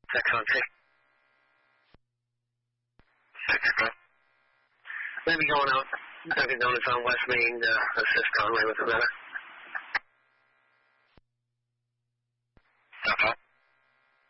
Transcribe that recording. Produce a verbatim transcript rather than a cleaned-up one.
six on six. six, bro. Maybe going out Dunkin' Donuts on West Main to assist Conway with the weather.